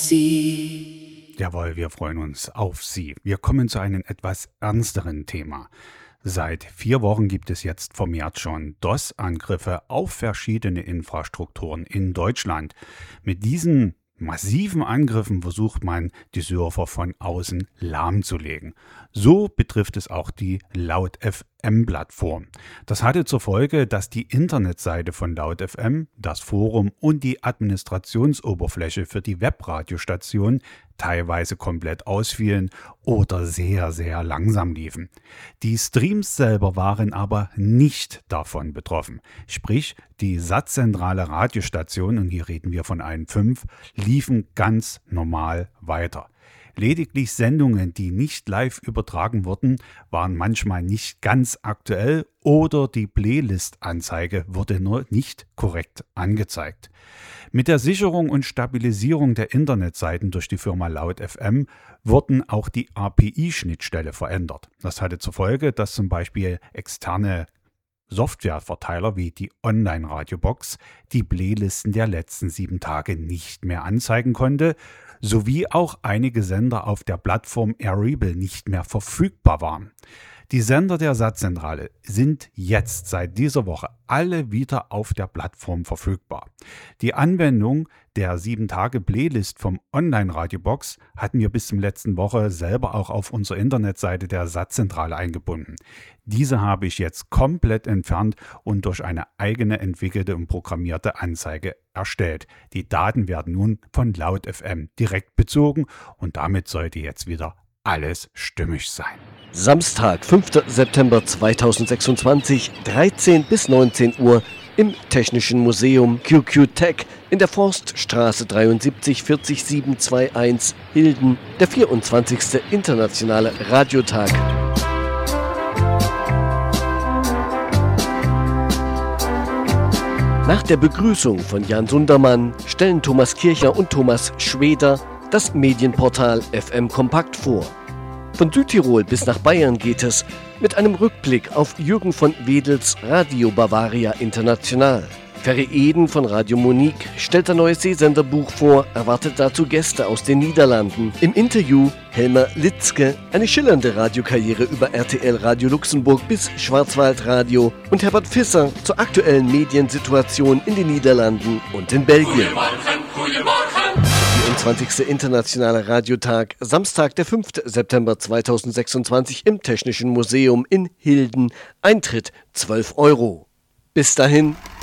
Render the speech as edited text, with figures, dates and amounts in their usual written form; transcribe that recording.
Sie. Jawohl, wir freuen uns auf Sie. Wir kommen zu einem etwas ernsteren Thema. Seit 4 Wochen gibt es jetzt vermehrt schon DOS-Angriffe auf verschiedene Infrastrukturen in Deutschland. Mit diesen massiven Angriffen versucht man, die Server von außen lahmzulegen. So betrifft es auch die Laut.fm-Plattform. Das hatte zur Folge, dass die Internetseite von Laut.fm, das Forum und die Administrationsoberfläche für die Webradiostation teilweise komplett ausfielen oder sehr, sehr langsam liefen. Die Streams selber waren aber nicht davon betroffen. Sprich, die satzzentrale Radiostation, und hier reden wir von 1.5, liefen ganz normal weiter. Lediglich Sendungen, die nicht live übertragen wurden, waren manchmal nicht ganz aktuell oder die Playlist-Anzeige wurde nur nicht korrekt angezeigt. Mit der Sicherung und Stabilisierung der Internetseiten durch die Firma Laut.fm wurden auch die API-Schnittstelle verändert. Das hatte zur Folge, dass zum Beispiel externe Softwareverteiler wie die Online-Radiobox die Playlisten der letzten 7 Tage nicht mehr anzeigen konnte, sowie auch einige Sender auf der Plattform Airable nicht mehr verfügbar waren. Die Sender der Satzzentrale sind jetzt seit dieser Woche alle wieder auf der Plattform verfügbar. Die Anwendung der 7-Tage-Playlist vom Online-Radiobox hatten wir bis zum letzten Woche selber auch auf unserer Internetseite der Satzzentrale eingebunden. Diese habe ich jetzt komplett entfernt und durch eine eigene entwickelte und programmierte Anzeige erstellt. Die Daten werden nun von Laut.fm direkt bezogen und damit sollte jetzt wieder alles stimmig sein. Samstag, 5. September 2026, 13 bis 19 Uhr im Technischen Museum QQ Tech in der Forststraße 73 40721 Hilden, der 24. Internationale Radiotag. Nach der Begrüßung von Jan Sundermann stellen Thomas Kircher und Thomas Schweder das Medienportal FM Kompakt vor. Von Südtirol bis nach Bayern geht es mit einem Rückblick auf Jürgen von Wedels Radio Bavaria International. Ferry Eden von Radio Monique stellt ein neues Seesenderbuch vor, erwartet dazu Gäste aus den Niederlanden. Im Interview Helmer Litzke, eine schillernde Radiokarriere über RTL Radio Luxemburg bis Schwarzwaldradio, und Herbert Visser zur aktuellen Mediensituation in den Niederlanden und in Belgien. 24. Internationale Radiotag, Samstag, der 5. September 2026 im Technischen Museum in Hilden. Eintritt 12 €. Bis dahin.